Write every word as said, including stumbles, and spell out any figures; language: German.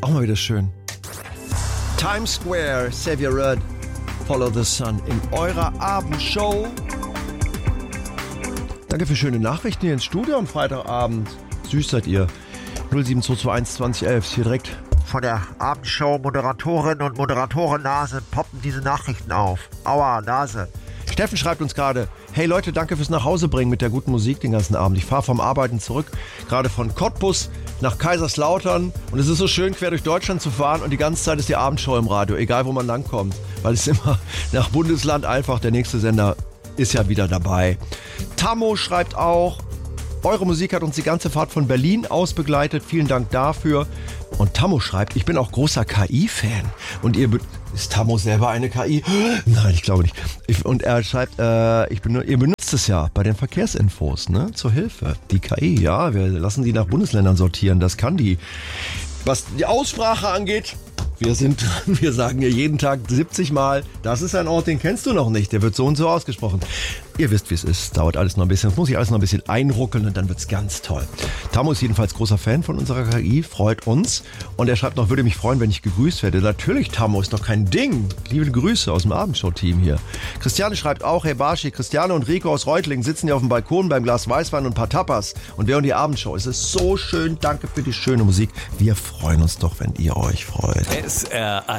Auch mal wieder schön. Times Square, Xavier Rudd, Follow the Sun in eurer Abendshow. Danke für schöne Nachrichten hier ins Studio am Freitagabend. Süß seid ihr. null sieben zwei zwei eins zwanzig elf. Hier direkt von der Abendshow-Moderatorin und Moderatoren-Nase poppen diese Nachrichten auf. Aua, Nase. Steffen schreibt uns gerade: Hey Leute, danke fürs Nachhausebringen mit der guten Musik den ganzen Abend. Ich fahre vom Arbeiten zurück, gerade von Cottbus nach Kaiserslautern. Und es ist so schön, quer durch Deutschland zu fahren. Und die ganze Zeit ist die Abendshow im Radio, egal wo man langkommt. Weil es immer nach Bundesland einfach, der nächste Sender ist ja wieder dabei. Tammo schreibt auch: Eure Musik hat uns die ganze Fahrt von Berlin aus begleitet. Vielen Dank dafür. Und Tammo schreibt: Ich bin auch großer K I-Fan. Und ihr... Be- ist Tammo selber eine K I? Nein, ich glaube nicht. Ich, und er schreibt, äh, ich benut- ihr benutzt es ja bei den Verkehrsinfos, ne? Zur Hilfe. Die K I, ja, wir lassen die nach Bundesländern sortieren. Das kann die. Was die Aussprache angeht, wir sind dran. Wir sagen ja jeden Tag siebzig Mal, das ist ein Ort, den kennst du noch nicht. Der wird so und so ausgesprochen. Ihr wisst, wie es ist. Dauert alles noch ein bisschen. Es muss sich alles noch ein bisschen einruckeln und dann wird's ganz toll. Tammo ist jedenfalls großer Fan von unserer K I, freut uns. Und er schreibt noch, würde mich freuen, wenn ich gegrüßt werde. Natürlich, Tammo, ist doch kein Ding. Liebe Grüße aus dem Abendshow-Team hier. Christiane schreibt auch: Hey Barschi, Christiane und Rico aus Reutlingen sitzen hier auf dem Balkon beim Glas Weißwein und ein paar Tapas und wir hören die Abendshow. Es ist so schön. Danke für die schöne Musik. Wir freuen uns doch, wenn ihr euch freut. S R